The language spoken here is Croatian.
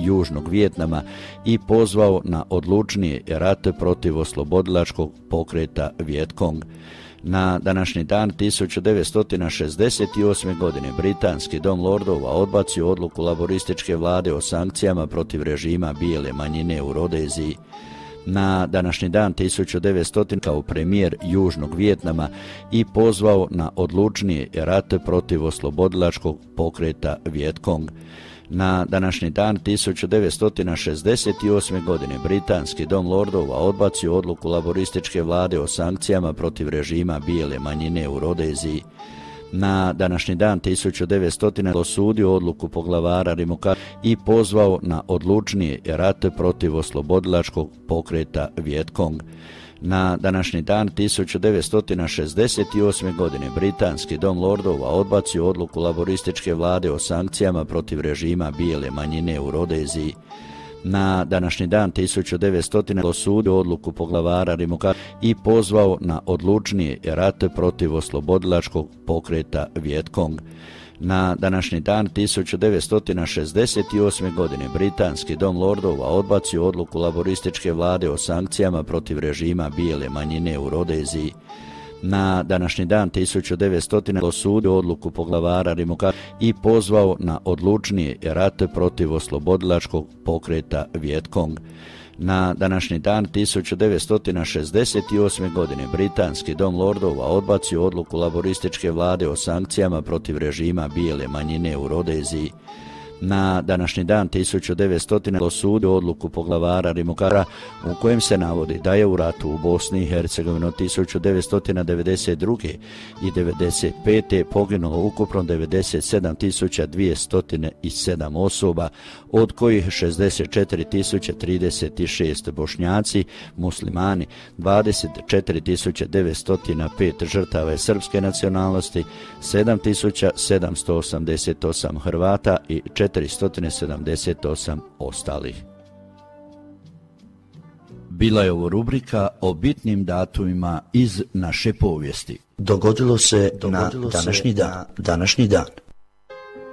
Južnog Vijetnama i pozvao na odlučniji rat protiv oslobodilačkog pokreta Vietkong. Na današnji dan 1968. godine Britanski dom lordova odbacio odluku laborističke vlade o sankcijama protiv režima bijele manjine u Rodeziji. Na današnji dan 1900. kao premijer Južnog Vijetnama i pozvao na odlučniji rat protiv oslobodilačkog pokreta Vietkong. Na današnji dan 1968. godine Britanski dom lordova odbacio odluku laborističke vlade o sankcijama protiv režima bijele manjine u Rodeziji. Na današnji dan 1900. osudio odluku poglavara Rimokara i pozvao na odlučniji rat protiv oslobodilačkog pokreta Vietkong. Na današnji dan 1968. godine Britanski dom lordova odbacio odluku laborističke vlade o sankcijama protiv režima bijele manjine u Rodeziji. Na današnji dan 1900. osudio odluku poglavara Rimokara i pozvao na odlučniji rat protiv oslobodilačkog pokreta Vietkong. Na današnji dan 1968. godine Britanski dom lordova odbacio odluku laborističke vlade o sankcijama protiv režima bijele manjine u Rodeziji. Na današnji dan 1900. osudio odluku poglavara Rimokara i pozvao na odlučniji rat protiv oslobodilačkog pokreta Vietkong. Na današnji dan 1968. godine Britanski dom lordova odbacio odluku laborističke vlade o sankcijama protiv režima bijele manjine u Rodeziji. Na današnji dan 1900. osudio odluku poglavara Rimokara u kojem se navodi da je u ratu u Bosni i Hercegovini 1992. i 1995. poginulo ukupno 97.207 osoba, od kojih 64.036 Bošnjaci, muslimani, 24.905 žrtava je srpske nacionalnosti, 7.788 Hrvata i 478 ostalih. Bila je ovo rubrika o bitnim datumima iz naše povijesti. Dogodilo se na današnji dan.